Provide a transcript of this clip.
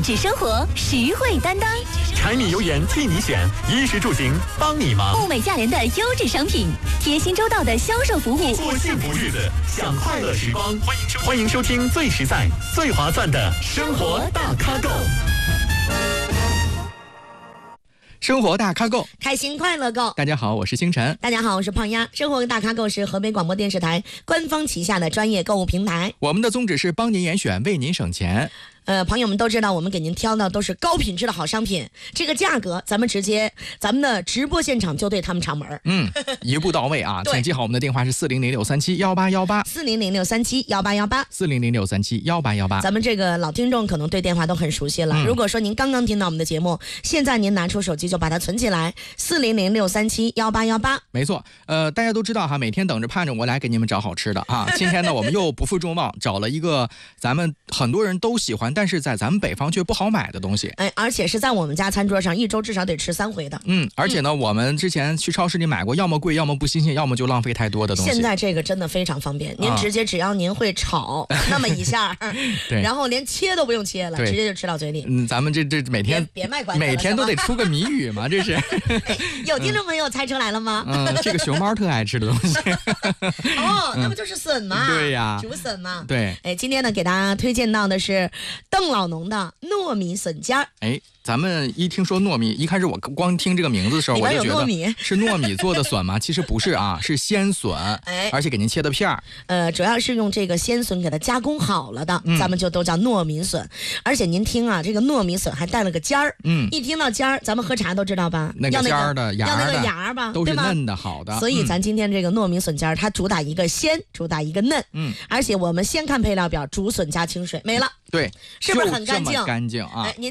质生活，实惠担当。 柴米油盐替你选，衣食住行帮你忙。 物美价廉的优质商品，贴心周到的销售服务， 过幸福日子，享快乐时光。欢迎收听最实在、最划算的生活大咖购。 生活大咖购， 开心快乐购。 大家好，我是星辰。 大家好，我是胖丫。生活大咖购是河北广播电视台官方旗下的专业购物平台。 我们的宗旨是帮您严选，为您省钱。 朋友们都知道，我们给您挑的都是高品质的好商品，这个价格咱们的直播现场就对他们敞门。 一步到位啊！请记好我们的电话是4006371818 4006371818 4006371818。 咱们这个老听众可能对电话都很熟悉了。如果说您刚刚听到我们的节目，现在您拿出手机就把它存起来，4006371818。 没错，大家都知道哈，每天等着盼着我来给你们找好吃的啊。今天呢，我们又不负众望，找了一个咱们很多人都喜欢，但是在咱们北方却不好买的东西。 而且是在我们家餐桌上一周至少得吃3回的。 而且呢，我们之前去超市里买过，要么贵，要么不新鲜，要么就浪费太多的东西。 现在这个真的非常方便，您直接只要您会炒那么一下，然后连切都不用切了，直接就吃到嘴里。 咱们这每天别卖关子了， 每天都得出个谜语嘛，这是。 有听众朋友猜出来了吗？ 这个熊猫特爱吃的东西。 那不就是笋吗？ 对呀， 竹笋嘛。 对。 今天呢，给大家推荐到的是邓老农的糯米笋尖儿。 咱们一听说糯米，一开始我光听这个名字的时候，我就觉得是糯米做的笋吗？其实不是啊，是鲜笋，而且给您切的片儿。 主要是用这个鲜笋给它加工好了的，咱们就都叫糯米笋。而且您听啊，这个糯米笋还带了个尖儿。一听到尖儿，咱们喝茶都知道吧？ 那个尖儿的， 要那个芽吧， 都是嫩的，好的。 所以咱今天这个糯米笋尖儿，它主打一个鲜，主打一个嫩。而且我们先看配料表，竹笋加清水没了。 对， 是不是很干净？ 干净啊！ 您